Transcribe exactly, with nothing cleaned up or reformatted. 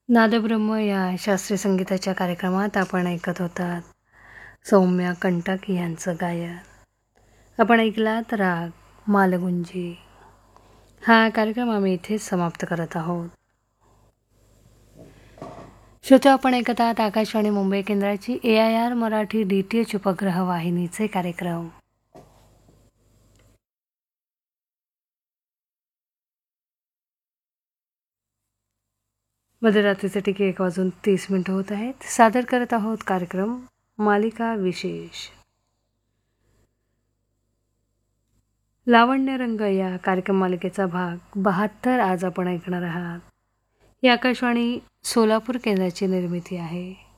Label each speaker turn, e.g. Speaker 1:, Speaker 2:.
Speaker 1: नादब्रह्म या शास्त्रीय संगीताच्या कार्यक्रमात आपण ऐकत होतात सौम्या कंटक यांचं गायन. आपण ऐकलात राग मालगुंजी. हा कार्यक्रम आम्ही इथेच समाप्त करत आहोत. श्रोते, आपण ऐकत आहात आकाशवाणी मुंबई केंद्राची ए I R Marathi D T H उपग्रह वाहिनीचे कार्यक्रम. मध्यरात्रीचे टिके एक वाजून तीस मिनिटं होत आहेत. सादर करत आहोत कार्यक्रम मालिका विशेष लावण्य रंग या कार्यक्रम मालिकेचा भाग बहात्तर आज आपण ऐकणार आहात. ही आकाशवाणी सोलापूर केंद्राची निर्मिती आहे.